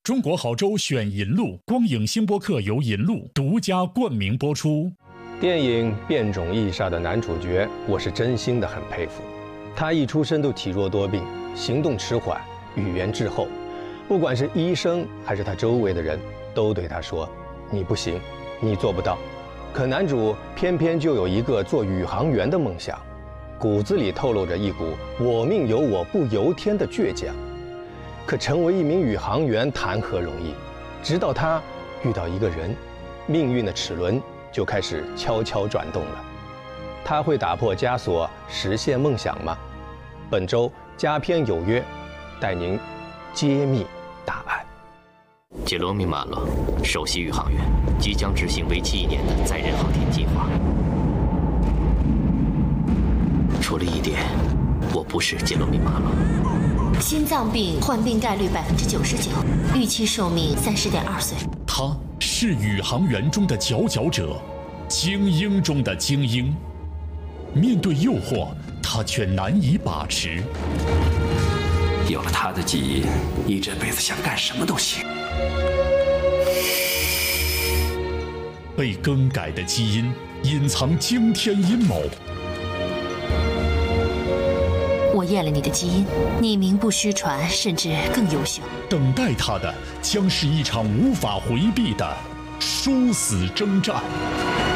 中国好州选银路，光影星播客由银路独家冠名播出。 电影《变种异煞》的男主角，我是真心的很佩服。他一出生都体弱多病，行动迟缓，语言滞后。不管是医生还是他周围的人，都对他说：“你不行，你做不到。”可男主偏偏就有一个做宇航员的梦想，骨子里透露着一股“我命由我不由天”的倔强。可成为一名宇航员谈何容易？直到他遇到一个人，命运的齿轮就开始悄悄转动了。他会打破枷锁，实现梦想吗？本周佳片有约，带您揭秘答案。 杰罗米·马洛，首席宇航员，即将执行为期1年的载人航天计划。除了一点，我不是杰罗米·马洛。 心脏病患病概率99%，预期寿命30.2岁。 他是宇航员中的佼佼者，精英中的精英。面对诱惑，他却难以把持。 有了他的基因，你这辈子想干什么都行。 被更改的基因隐藏惊天阴谋。 我验了你的基因，你名不虚传，甚至更优秀。 等待他的将是一场无法回避的殊死征战。